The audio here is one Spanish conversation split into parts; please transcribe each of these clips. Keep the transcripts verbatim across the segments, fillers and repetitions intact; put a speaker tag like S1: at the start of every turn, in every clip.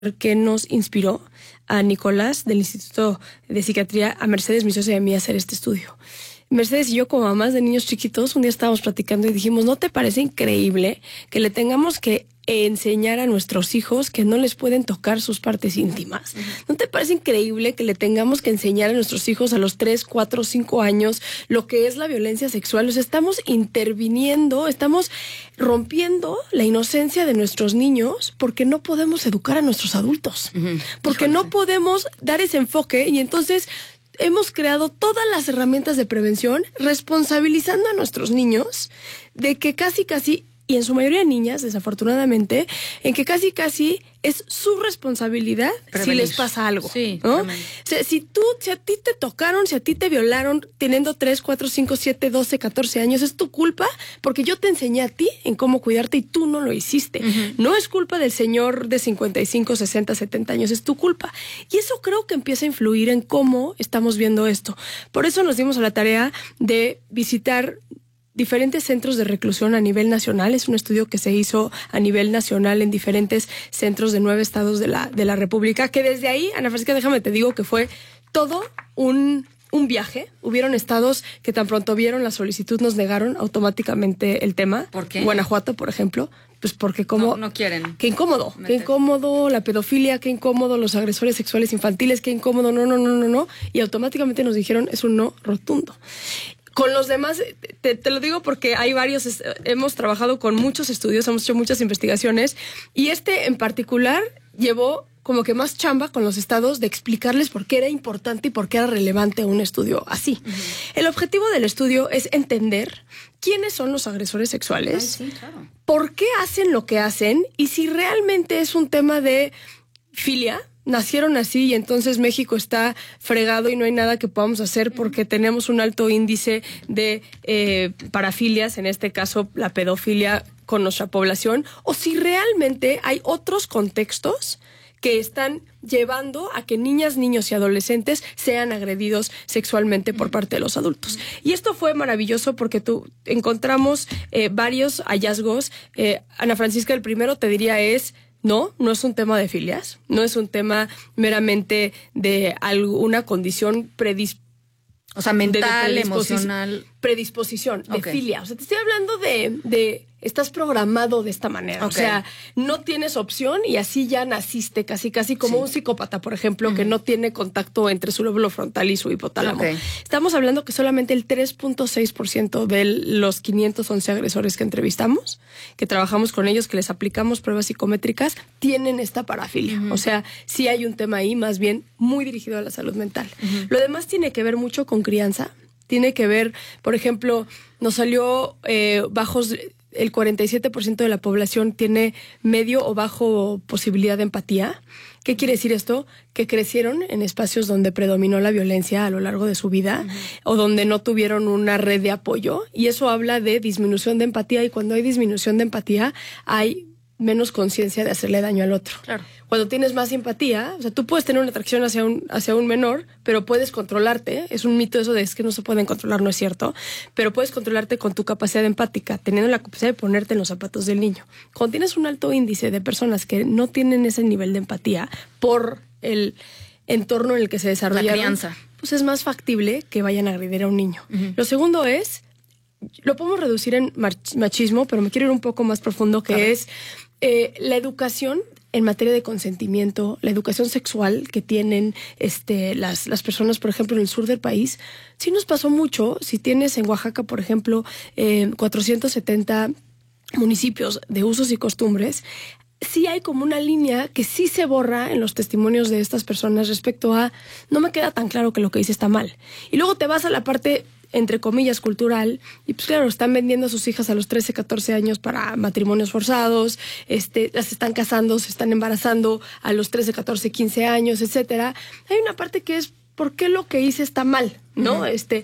S1: que nos inspiró a Nicolás del Instituto de Psiquiatría, a Mercedes, mi socia y a mí, a hacer este estudio. Mercedes y yo, como mamás de niños chiquitos, un día estábamos platicando y dijimos, ¿no te parece increíble que le tengamos que enseñar a nuestros hijos que no les pueden tocar sus partes íntimas? ¿No te parece increíble que le tengamos que enseñar a nuestros hijos a los tres, cuatro, cinco años lo que es la violencia sexual? O sea, estamos interviniendo, estamos rompiendo la inocencia de nuestros niños porque no podemos educar a nuestros adultos, uh-huh. porque Híjole. no podemos dar ese enfoque, y entonces hemos creado todas las herramientas de prevención responsabilizando a nuestros niños de que casi casi, y en su mayoría niñas, desafortunadamente, en que casi casi es su responsabilidad prevenir. Si les pasa algo.
S2: Sí,
S1: ¿no? O sea, si tú, si a ti te tocaron, si a ti te violaron teniendo tres, cuatro, cinco, siete, doce, catorce años, es tu culpa porque yo te enseñé a ti en cómo cuidarte y tú no lo hiciste. Uh-huh. No es culpa del señor de cincuenta y cinco, sesenta, setenta años, es tu culpa. Y eso creo que empieza a influir en cómo estamos viendo esto. Por eso nos dimos a la tarea de visitar diferentes centros de reclusión a nivel nacional. Es un estudio que se hizo a nivel nacional en diferentes centros de nueve estados de la, de la República, que desde ahí, Ana Francisca, déjame te digo que fue todo un, un viaje. Hubieron estados que tan pronto vieron la solicitud nos negaron automáticamente el tema.
S2: ¿Por qué?
S1: Guanajuato, por ejemplo. Pues porque como...
S2: No, no quieren.
S1: Qué incómodo, meter. Qué incómodo la pedofilia, qué incómodo los agresores sexuales infantiles, qué incómodo, no, no, no, no, no. Y automáticamente nos dijeron, es un no rotundo. Con los demás, te, te lo digo porque hay varios, hemos trabajado con muchos estudios, hemos hecho muchas investigaciones, y este en particular llevó como que más chamba con los estados de explicarles por qué era importante y por qué era relevante un estudio así. Uh-huh. El objetivo del estudio es entender quiénes son los agresores sexuales,
S2: Ay, sí, claro.
S1: por qué hacen lo que hacen, y si realmente es un tema de filia. Nacieron así y entonces México está fregado y no hay nada que podamos hacer porque tenemos un alto índice de eh, parafilias, en este caso la pedofilia con nuestra población, o si realmente hay otros contextos que están llevando a que niñas, niños y adolescentes sean agredidos sexualmente por parte de los adultos. Y esto fue maravilloso porque tú encontramos eh, varios hallazgos. Eh, Ana Francisca, el primero te diría es... No, no es un tema de filias, no es un tema meramente de alguna condición predisposición.
S2: O sea, mental, emocional.
S1: Predisposición, de
S2: okay.
S1: filia. O sea, te estoy hablando de, de estás programado de esta manera. Okay. O sea, no tienes opción y así ya naciste casi, casi como sí. un psicópata, por ejemplo, uh-huh. que no tiene contacto entre su lóbulo frontal y su hipotálamo. Okay. Estamos hablando que solamente el tres punto seis por ciento de los quinientos once agresores que entrevistamos, que trabajamos con ellos, que les aplicamos pruebas psicométricas, tienen esta parafilia. Uh-huh. O sea, sí hay un tema ahí más bien muy dirigido a la salud mental. Uh-huh. Lo demás tiene que ver mucho con crianza. Tiene que ver, por ejemplo, nos salió eh, bajos, el cuarenta y siete por ciento de la población tiene medio o bajo posibilidad de empatía. ¿Qué quiere decir esto? Que crecieron en espacios donde predominó la violencia a lo largo de su vida, uh-huh. o donde no tuvieron una red de apoyo, y eso habla de disminución de empatía, y cuando hay disminución de empatía hay menos conciencia de hacerle daño al otro.
S2: Claro.
S1: Cuando tienes más empatía, o sea, tú puedes tener una atracción hacia un, hacia un menor, pero puedes controlarte. Es un mito eso de es que no se pueden controlar, no es cierto. Pero puedes controlarte con tu capacidad empática, teniendo la capacidad de ponerte en los zapatos del niño. Cuando tienes un alto índice de personas que no tienen ese nivel de empatía por el entorno en el que se desarrolla
S2: la crianza,
S1: pues es más factible que vayan a agredir a un niño. Uh-huh. Lo segundo es, lo podemos reducir en machismo, pero me quiero ir un poco más profundo, que claro. es eh, la educación en materia de consentimiento, la educación sexual que tienen este, las, las personas, por ejemplo, en el sur del país. Sí nos pasó mucho. Si tienes en Oaxaca, por ejemplo, eh, cuatrocientos setenta municipios de usos y costumbres, sí hay como una línea que sí se borra en los testimonios de estas personas respecto a no me queda tan claro que lo que hice está mal. Y luego te vas a la parte, entre comillas, cultural, y pues claro, están vendiendo a sus hijas a los trece, catorce años para matrimonios forzados, este, las están casando, se están embarazando a los trece, catorce, quince años, etcétera. Hay una parte que es ¿por qué lo que hice está mal? ¿No? Uh-huh. Este,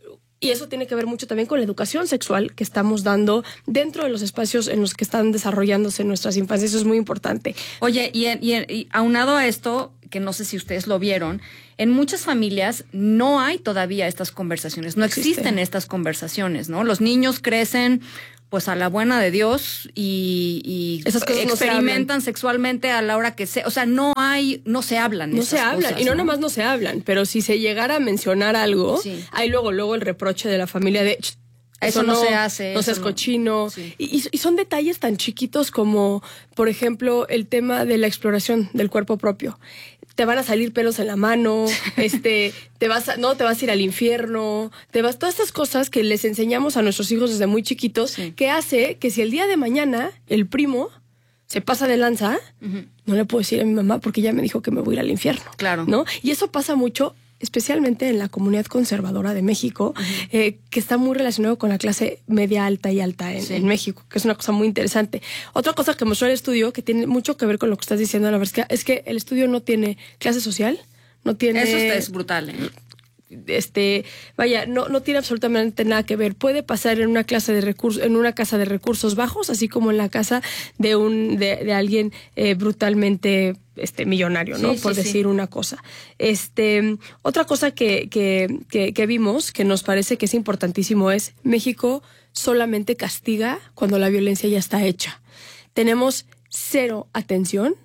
S1: y eso tiene que ver mucho también con la educación sexual que estamos dando dentro de los espacios en los que están desarrollándose nuestras infancias. Eso es muy importante.
S2: Oye, y, y, y aunado a esto, que no sé si ustedes lo vieron, en muchas familias no hay todavía estas conversaciones, no existen estas conversaciones, ¿no? Los niños crecen pues a la buena de Dios y, y
S1: esas cosas
S2: experimentan
S1: no
S2: sexualmente a la hora que se, o sea, no hay, no se hablan.
S1: No
S2: esas
S1: se hablan,
S2: cosas,
S1: y no,
S2: ¿no?
S1: nada más no se hablan, pero si se llegara a mencionar algo,
S2: sí.
S1: hay luego, luego el reproche de la familia de
S2: eso,
S1: eso
S2: no,
S1: no
S2: se hace,
S1: no seas
S2: no.
S1: cochino.
S2: Sí.
S1: Y, y son detalles tan chiquitos como, por ejemplo, el tema de la exploración del cuerpo propio. Te van a salir pelos en la mano, este, te vas a, no, te vas a ir al infierno, te vas, todas estas cosas que les enseñamos a nuestros hijos desde muy chiquitos, sí. que hace que si el día de mañana el primo se pasa de lanza, uh-huh. no le puedo decir a mi mamá porque ya me dijo que me voy a ir al infierno.
S2: Claro.
S1: ¿No? Y eso pasa mucho, especialmente en la comunidad conservadora de México, uh-huh. eh, que está muy relacionado con la clase media alta y alta en, sí. en México, que es una cosa muy interesante. Otra cosa que mostró el estudio, que tiene mucho que ver con lo que estás diciendo, Ana Francisca, es que el estudio no tiene clase social, no tiene...
S2: Eso es brutal, ¿eh?
S1: Este, vaya, no, no tiene absolutamente nada que ver. Puede pasar en una clase de recursos, en una casa de recursos bajos, así como en la casa de un, de, de alguien eh, brutalmente este millonario, ¿no?
S2: Sí,
S1: Por
S2: sí,
S1: decir
S2: sí.
S1: una cosa. Este, otra cosa que, que, que, que vimos, que nos parece que es importantísimo, es México solamente castiga cuando la violencia ya está hecha. Tenemos cero atención.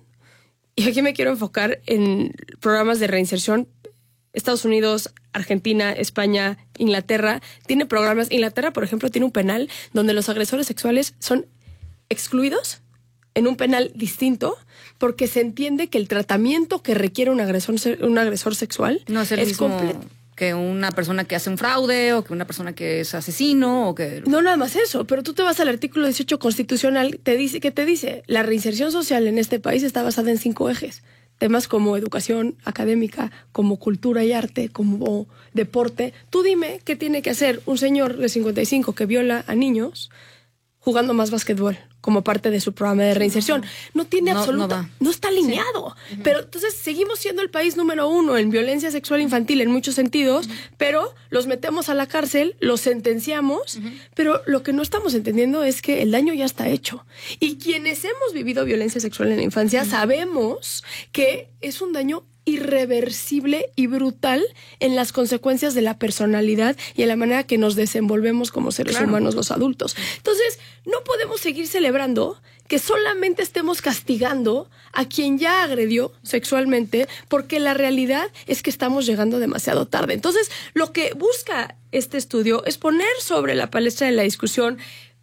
S1: Y aquí me quiero enfocar en programas de reinserción. Estados Unidos, Argentina, España, Inglaterra, tiene programas. Inglaterra, por ejemplo, tiene un penal donde los agresores sexuales son excluidos en un penal distinto porque se entiende que el tratamiento que requiere un agresor, un agresor sexual
S2: no es el
S1: es
S2: mismo
S1: completo.
S2: Que una persona que hace un fraude o que una persona que es asesino o que...
S1: No, nada más eso, pero tú te vas al artículo dieciocho constitucional, te dice, que te dice, la reinserción social en este país está basada en cinco ejes. Temas como educación académica, como cultura y arte, como deporte. Tú dime qué tiene que hacer un señor de cincuenta y cinco que viola a niños jugando más básquetbol como parte de su programa de reinserción. No tiene
S2: no,
S1: absoluta...
S2: No,
S1: no está alineado. Sí. Uh-huh. Pero entonces seguimos siendo el país número uno en violencia sexual infantil en muchos sentidos, uh-huh. pero los metemos a la cárcel, los sentenciamos, uh-huh. pero lo que no estamos entendiendo es que el daño ya está hecho. Y quienes hemos vivido violencia sexual en la infancia uh-huh. sabemos que es un daño irreversible y brutal en las consecuencias de la personalidad y en la manera que nos desenvolvemos como seres claro. humanos los adultos. Entonces, no podemos seguir celebrando que solamente estemos castigando a quien ya agredió sexualmente, porque la realidad es que estamos llegando demasiado tarde. Entonces, lo que busca este estudio es poner sobre la palestra de la discusión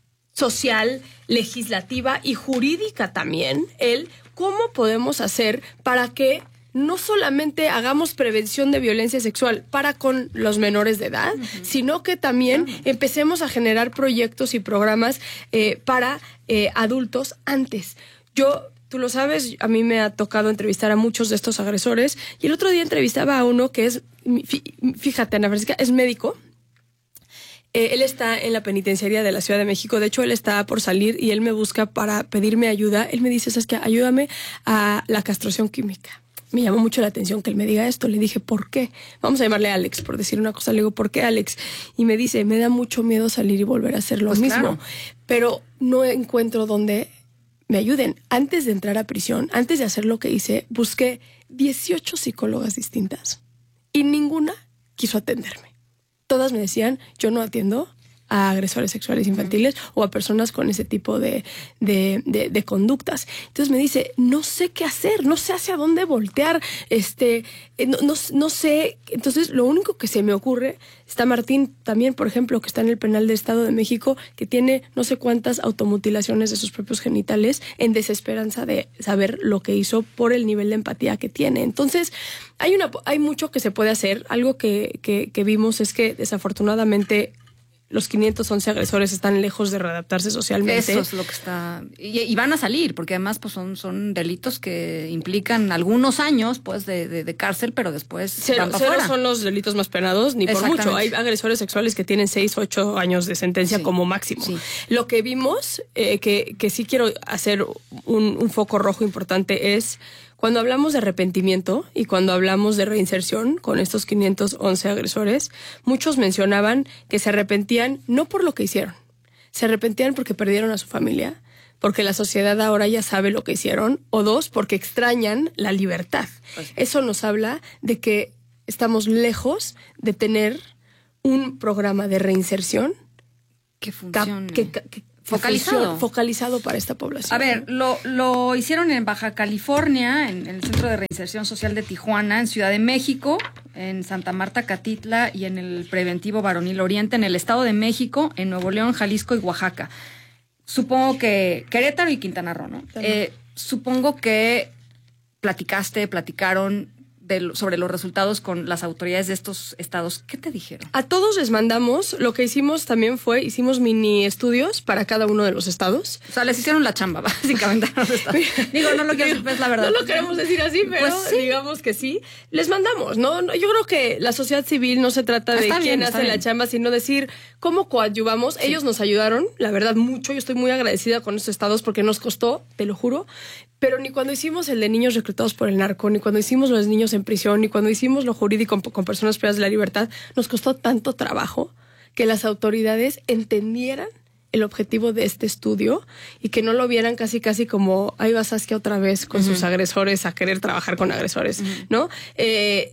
S1: social, legislativa y jurídica también el cómo podemos hacer para que no solamente hagamos prevención de violencia sexual para con los menores de edad, uh-huh. sino que también uh-huh. empecemos a generar proyectos y programas eh, para eh, adultos antes. Yo, tú lo sabes, a mí me ha tocado entrevistar a muchos de estos agresores y el otro día entrevistaba a uno que es, fíjate, Ana Francisca, es médico. Eh, él está en la penitenciaría de la Ciudad de México. De hecho, él está por salir y él me busca para pedirme ayuda. Él me dice, ¿sabes qué? Ayúdame a la castración química. Me llamó mucho la atención que él me diga esto. Le dije, ¿por qué? Vamos a llamarle a Alex, por decir una cosa. Le digo, ¿por qué, Alex? Y me dice, me da mucho miedo salir y volver a hacer lo
S2: pues
S1: mismo.
S2: Claro.
S1: Pero no encuentro dónde me ayuden. Antes de entrar a prisión, antes de hacer lo que hice, busqué dieciocho psicólogas distintas y ninguna quiso atenderme. Todas me decían, yo no atiendo a agresores sexuales infantiles uh-huh. o a personas con ese tipo de, de, de, de conductas. Entonces me dice, no sé qué hacer, no sé hacia dónde voltear, este, no, no, no sé. Entonces lo único que se me ocurre, está Martín también, por ejemplo, que está en el penal del Estado de México, que tiene no sé cuántas automutilaciones de sus propios genitales en desesperanza de saber lo que hizo por el nivel de empatía que tiene. Entonces hay, una, hay mucho que se puede hacer. Algo que, que, que vimos es que desafortunadamente los quinientos once agresores están lejos de readaptarse socialmente.
S2: Eso es lo que está... Y, y van a salir, porque además pues son, son delitos que implican algunos años pues de, de, de cárcel, pero después
S1: cero,
S2: van para
S1: cero
S2: afuera.
S1: Son los delitos más penados, ni por mucho. Hay agresores sexuales que tienen seis, ocho años de sentencia sí. como máximo. Sí. Lo que vimos, eh, que, que sí quiero hacer un, un foco rojo importante es... Cuando hablamos de arrepentimiento y cuando hablamos de reinserción con estos quinientos once agresores, muchos mencionaban que se arrepentían no por lo que hicieron, se arrepentían porque perdieron a su familia, porque la sociedad ahora ya sabe lo que hicieron, o dos, porque extrañan la libertad. Pues, eso nos habla de que estamos lejos de tener un programa de reinserción
S2: que funcione.
S1: Que, que, que
S2: Focalizado.
S1: Focalizado para esta población.
S2: A ver, lo, lo hicieron en Baja California, en, en el Centro de Reinserción Social de Tijuana, en Ciudad de México, en Santa Marta, Catitla y en el Preventivo Varonil Oriente, en el Estado de México, en Nuevo León, Jalisco y Oaxaca. Supongo que Querétaro y Quintana Roo, ¿no? Eh, supongo que platicaste, platicaron de, sobre los resultados con las autoridades de estos estados. ¿Qué te dijeron?
S1: A todos les mandamos, lo que hicimos también fue, hicimos mini estudios para cada uno de los estados.
S2: O sea, les hicieron la chamba, básicamente. Digo, no lo quiero decir, es la verdad.
S1: No lo queremos decir así, pero pues sí, digamos que sí. Les mandamos, ¿no? Yo creo que la sociedad civil no se trata de está quién bien, hace bien. la chamba, sino decir cómo coadyuvamos. Sí. Ellos nos ayudaron, la verdad, mucho. Yo estoy muy agradecida con estos estados porque nos costó, te lo juro. Pero ni cuando hicimos el de niños reclutados por el narco, ni cuando hicimos los niños en prisión, ni cuando hicimos lo jurídico con, con personas privadas de la libertad, nos costó tanto trabajo que las autoridades entendieran el objetivo de este estudio y que no lo vieran casi casi como ahí va Saskia otra vez con uh-huh. sus agresores a querer trabajar con agresores, uh-huh. ¿no? Eh,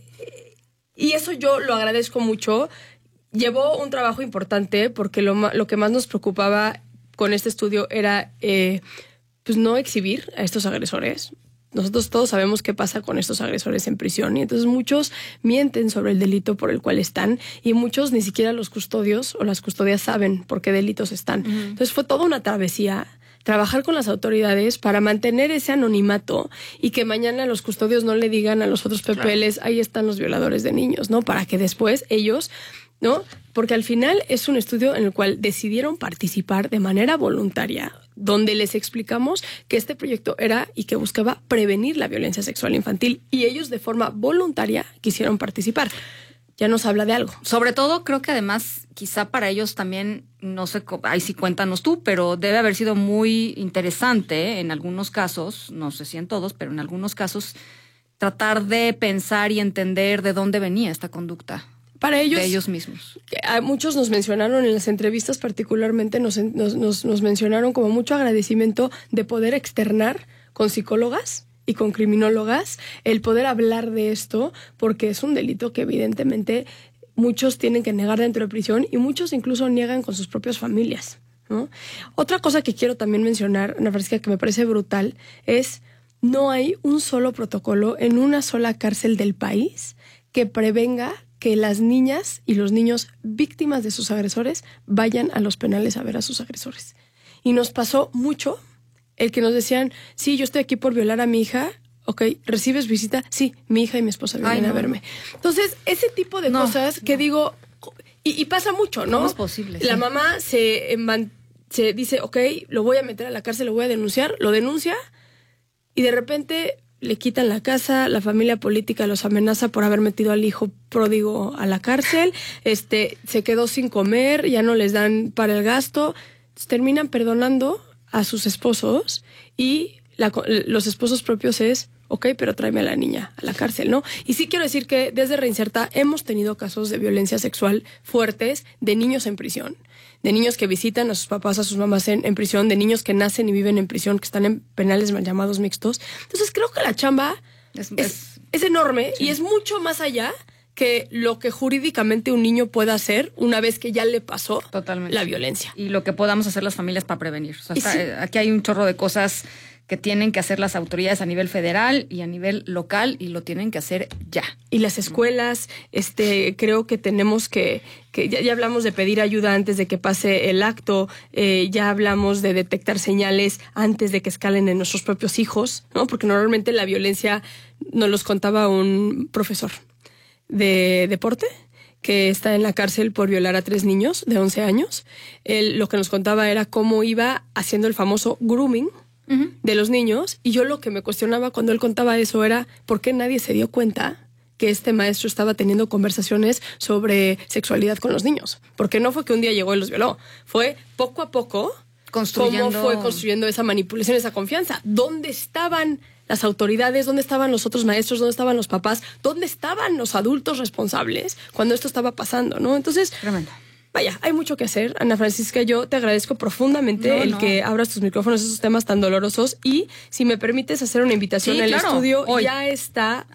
S1: y eso yo lo agradezco mucho. Llevó un trabajo importante porque lo, lo que más nos preocupaba con este estudio era... Eh, pues no exhibir a estos agresores. Nosotros todos sabemos qué pasa con estos agresores en prisión y entonces muchos mienten sobre el delito por el cual están y muchos ni siquiera los custodios o las custodias saben por qué delitos están. Uh-huh. Entonces fue toda una travesía trabajar con las autoridades para mantener ese anonimato y que mañana los custodios no le digan a los otros P P Ls, ahí están los violadores de niños, ¿no? Para que después ellos... ¿no? Porque al final es un estudio en el cual decidieron participar de manera voluntaria, donde les explicamos que este proyecto era y que buscaba prevenir la violencia sexual infantil y ellos de forma voluntaria quisieron participar. Ya nos habla de algo.
S2: Sobre todo, creo que además, quizá para ellos también, no sé, ahí sí cuéntanos tú, pero debe haber sido muy interesante ¿eh? en algunos casos, no sé si en todos, pero en algunos casos, tratar de pensar y entender de dónde venía esta conducta.
S1: Para ellos,
S2: de ellos mismos.
S1: A muchos nos mencionaron en las entrevistas, particularmente nos, nos, nos, nos mencionaron como mucho agradecimiento de poder externar con psicólogas y con criminólogas el poder hablar de esto, porque es un delito que evidentemente muchos tienen que negar dentro de prisión y muchos incluso niegan con sus propias familias, ¿no? Otra cosa que quiero también mencionar, Ana Francisca, que me parece brutal, es no hay un solo protocolo en una sola cárcel del país que prevenga que las niñas y los niños víctimas de sus agresores vayan a los penales a ver a sus agresores. Y nos pasó mucho el que nos decían, sí, yo estoy aquí por violar a mi hija, ok, ¿recibes visita? Sí, mi hija y mi esposa vienen Ay, no. a verme. Entonces, ese tipo de no, cosas que no. digo, y, y pasa mucho, ¿no?
S2: ¿Cómo es posible?
S1: La
S2: sí.
S1: mamá se, se dice, ok, lo voy a meter a la cárcel, lo voy a denunciar, lo denuncia, y de repente... le quitan la casa, la familia política los amenaza por haber metido al hijo pródigo a la cárcel, este, se quedó sin comer, ya no les dan para el gasto, terminan perdonando a sus esposos y la, los esposos propios es, ok, pero tráeme a la niña a la cárcel, ¿no? Y sí quiero decir que desde Reinserta hemos tenido casos de violencia sexual fuertes de niños en prisión, de niños que visitan a sus papás, a sus mamás en, en prisión, de niños que nacen y viven en prisión, que están en penales mal llamados mixtos. Entonces creo que la chamba es, es, es, es enorme sí. y es mucho más allá que lo que jurídicamente un niño pueda hacer una vez que ya le pasó Totalmente. la violencia.
S2: Y lo que podamos hacer las familias para prevenir. O sea, está, sí. Aquí hay un chorro de cosas que tienen que hacer las autoridades a nivel federal y a nivel local y lo tienen que hacer ya.
S1: Y las escuelas, este, creo que tenemos que, que ya, ya hablamos de pedir ayuda antes de que pase el acto, eh, ya hablamos de detectar señales antes de que escalen en nuestros propios hijos, ¿no? Porque normalmente la violencia nos los contaba un profesor de deporte que está en la cárcel por violar a tres niños de once años. Él lo que nos contaba era cómo iba haciendo el famoso grooming Uh-huh. de los niños, y yo lo que me cuestionaba cuando él contaba eso era ¿por qué nadie se dio cuenta que este maestro estaba teniendo conversaciones sobre sexualidad con los niños? Porque no fue que un día llegó y los violó, fue poco a poco
S2: construyendo...
S1: cómo fue construyendo esa manipulación, esa confianza. ¿Dónde estaban las autoridades? ¿Dónde estaban los otros maestros? ¿Dónde estaban los papás? ¿Dónde estaban los adultos responsables cuando esto estaba pasando, ¿no? Entonces... Tremendo. Vaya, hay mucho que hacer, Ana Francisca. Yo te agradezco profundamente no, el no. que abras tus micrófonos a esos temas tan dolorosos. Y si me permites hacer una invitación, sí, el claro. estudio Hoy. ya está...
S2: Ah.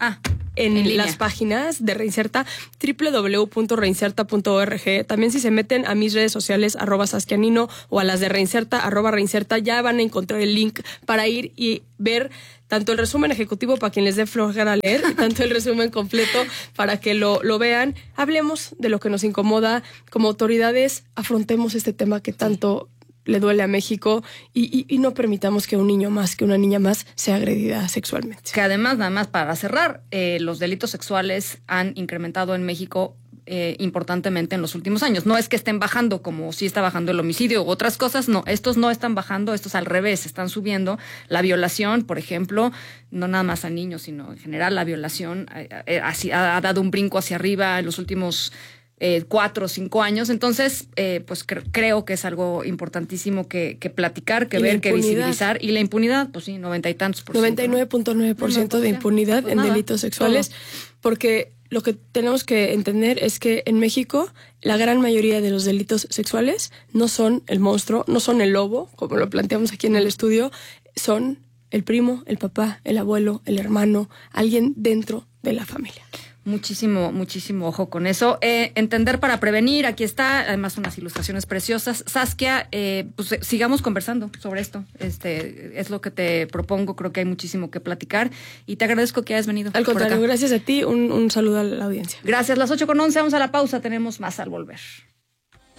S1: en,
S2: en
S1: las páginas de Reinserta, doble u doble u doble u punto reinserta punto org. También si se meten a mis redes sociales, arroba Sasquianino, o a las de Reinserta, arroba Reinserta, ya van a encontrar el link para ir y ver tanto el resumen ejecutivo para quien les dé flojera leer, tanto el resumen completo para que lo, lo vean. Hablemos de lo que nos incomoda. Como autoridades, afrontemos este tema que tanto le duele a México y, y, y no permitamos que un niño más, que una niña más sea agredida sexualmente.
S2: Que además, nada más para cerrar, eh, los delitos sexuales han incrementado en México eh, importantemente en los últimos años. No es que estén bajando como si está bajando el homicidio u otras cosas, no, estos no están bajando, estos al revés, están subiendo. La violación, por ejemplo, no nada más a niños, sino en general la violación eh, eh, ha, ha dado un brinco hacia arriba en los últimos Eh, cuatro o cinco años. Entonces, eh, pues cre- creo que es algo importantísimo que, que platicar, que
S1: y
S2: ver, que visibilizar. Y la impunidad, pues sí, noventa y tantos por ciento.
S1: noventa y nueve punto nueve por ciento de impunidad
S2: pues
S1: en
S2: nada,
S1: delitos sexuales. Todo. Porque lo que tenemos que entender es que en México la gran mayoría de los delitos sexuales no son el monstruo, no son el lobo, como lo planteamos aquí en el estudio, son el primo, el papá, el abuelo, el hermano, alguien dentro de la familia.
S2: Muchísimo, muchísimo ojo con eso. Eh, entender para prevenir, aquí está, además unas ilustraciones preciosas. Saskia, eh, pues sigamos conversando sobre esto. Este es lo que te propongo, creo que hay muchísimo que platicar y te agradezco que hayas venido.
S1: Al contrario, gracias a ti, un, un saludo a la audiencia.
S2: Gracias, las ocho con once, vamos a la pausa, tenemos más al volver.